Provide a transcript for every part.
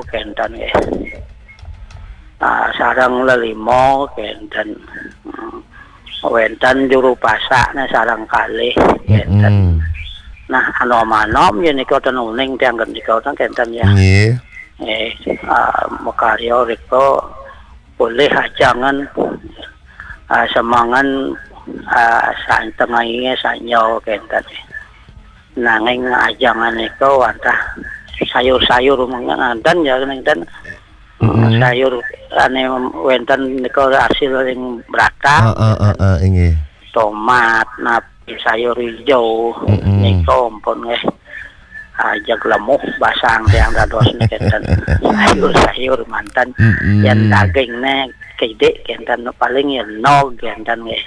Karyo kenten nggih. Sareng lelimo kenten. Wenten juru pasakne sareng kalih kenten. Nah, anom-anom yen nika ten uning tiyang gendika kenten ya. Nggih. Makarya rika boleh ajangan semangan santengahe sanyo kenten. Nanging ajangan nika wantah sayur-sayur mangan ya nenten. Sayur ane wenten nika hasil ing brata. Nggih. Tomat, napi, sayur hijau, nika ampun nggih. Ajak lemuh basang yang dados kenten. Sayur-sayur mantan yen dagingne kidek kenten paling yen nog kenten nggih.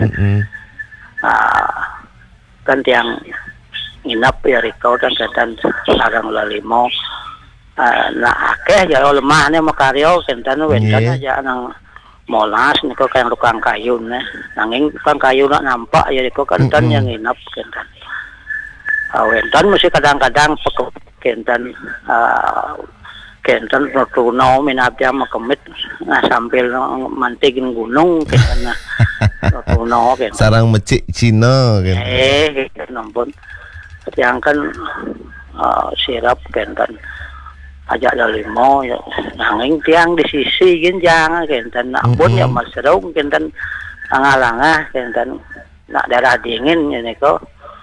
Kan tiang nginap ya rika kenten sareng lelimo. Nah akeh ya lemahne makarya kenten wenten aja nang molas nika kang tukang kayu nanging tukang kayu nak nampak ya rika kenten yang nginap kenten. Wenten mesti kadang-kadang kenten kenten rotuno minapya makemit sambil mantingin gunung kenten rotuno kenten. Sarang mecik Cina kenten. Kenten ampun. Yang kan sirap kenten. Ajak lelimo ya nanging tiang di sisi genjang kenten ampun ya masrung kenten angah-angah kenten nak darah dingin ya nika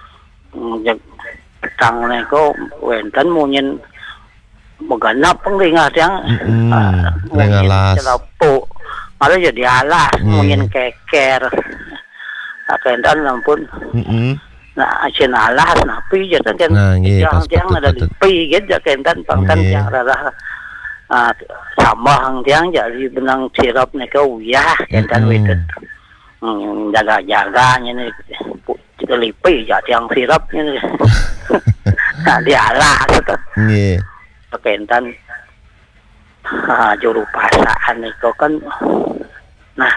petang nika wenten munyin meganap pengringat yang munyin celepuk malah jadi alas munyin keker kenten ampun nah asin alas napi jatan kan tiang ada lipi gitu kenten pangkan tiang rarah sambah tiang jadi benang sirap nika uyah kenten wedet jaga-jaga ini lipi ya tiang sirap ini nah dialas itu nggih kenten juru pasaan nika kan nah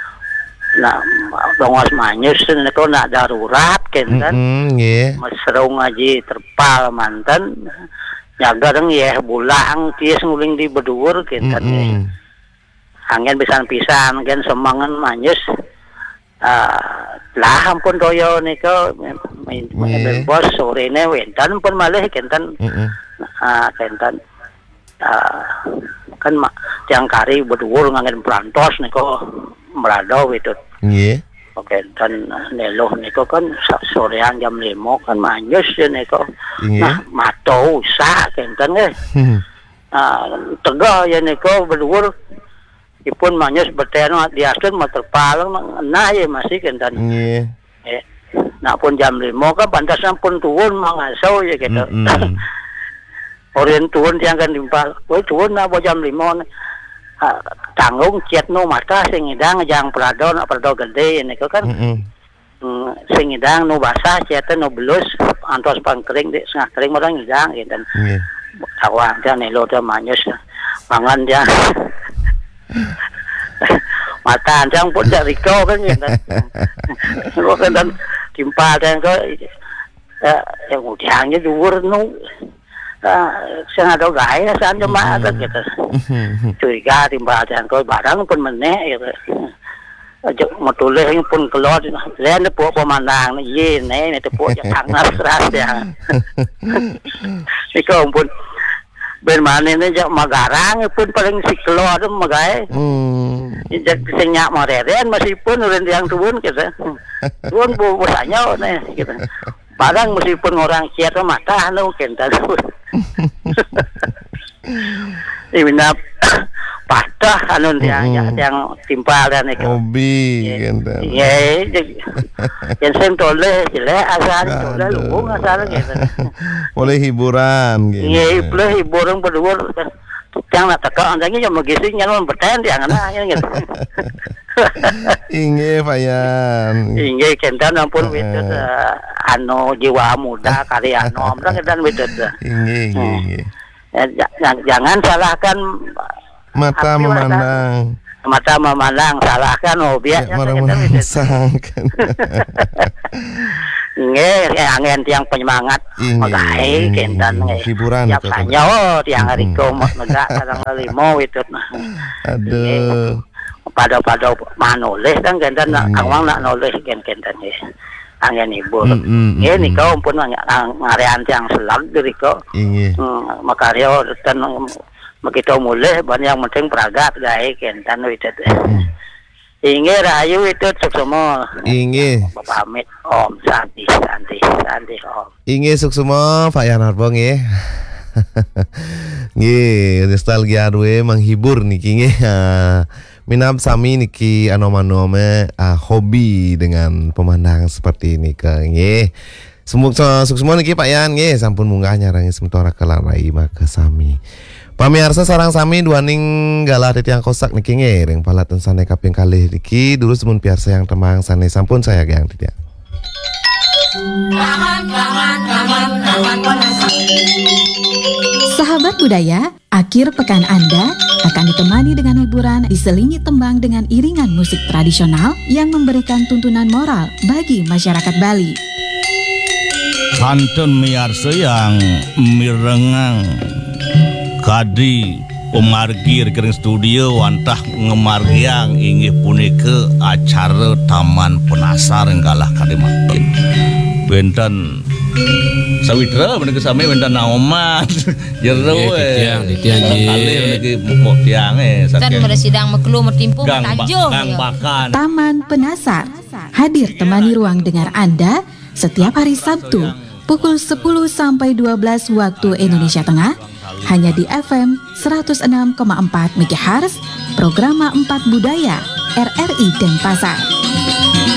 dongos manyus nika nak darurat kenten nggih mesrung aji terpal manten nyaga deng ya bulang tiis nguling di beduur kenten angin pisan-pisan gen semangan manyus lah ampun toyo nika main bos sorene wenten pun malih kenten kenten kan tiang kari beduur ngangen perantos nika merado itu nggih oke dan neluh niku kan sorean jam 5 kan manyus niku nah mato usah kenten nggih tegah ya niku berdua ipun manyus beteno diasun terpalang nah ya masih kenten nggih nak pun jam 5 kan pantasnya pun turun mangasau ya gitu orien turun yang kan timpal kowe turun apa jam 5 tanggung ciat no mata sing idang jang prado gede niku kan sing idang no basah ciat no belus antos pangkering di setengah kering orang idang gitu awang dia nelo dia manyus mangan dia mata jang pun dari kau kan gitu kan timpal dan kau yang udangnya dhuwur no saya ada gaya saan cuma ada gitu curiga timbal dan kau barang pun meneh gitu matuleh pun keluar lain pun pemandang ye ne tepuk yang hangat keras ya itu pun ben mana ini jak magarang pun paling si keluar tu magai jak senyak mareren meskipun orang yang turun gitu turun busanya nih gitu barang meskipun orang kiat mata anu kenta ini patah anu yang timpal dan itu hobi kenta ye yang sentole jelek asal tole lubung asal gitu boleh hiburan gitu ye boleh hiburan berdua yang nak teka andanya yang magisi nyaman bertahan di angan gitu inge Fayan inge kentan ampun itu anu jiwa muda karya anu amrang dan itu inge jangan salahkan mata memandang salahkan obyek mata memandang Nggih, angin tiang penyemangat magahe kentan hiburan ya panyo tiang riko megak kadang limo itu. Aduh. Pada manoleh kan kentan awang nak noleh kentan ya. Angin hibur. Nggih nika pun ngarean tiang selag riko. Inggih. Makaryo dan begitu mulih ban yang penting pragat gawe kentan itu. Inggih rahayu itu suksema. Inggih. Bapak pamit Om Santi Om. Inggih suksema Pak Yanarbo nggih. Nggih, nostalgia duwe menghibur niki nggih. Minam sami niki anom-anome hobi dengan pemandangan seperti ini ke nggih. Suksema niki Pak Yan nggih sampun munggah nyarangi sementara kelarai maka sami. Pamirsa sarang sami duaning galah titiang kosak niki ngiring palaten sane kaping kalih niki dulu semun piarsa yang temang sane sampun saya gang titiang. Sahabat budaya, akhir pekan Anda akan ditemani dengan hiburan diselingi tembang dengan iringan musik tradisional yang memberikan tuntunan moral bagi masyarakat Bali. Kantun miarsa yang mirengang Kadi pemargir kering studio wantah ngemargiang inggih punika acara Taman Penasar enggalah kadimakin. Benten sawitra menika sami benten naoman jero titiang kali niki mok tiang kan bersidang mekelu mertimpu tajo. Taman Penasar hadir temani ruang dengar Anda setiap hari Sabtu pukul 10 sampai 12 waktu Indonesia Tengah. Hanya di FM 106,4 MHz, Programa 4 Budaya, RRI Denpasar.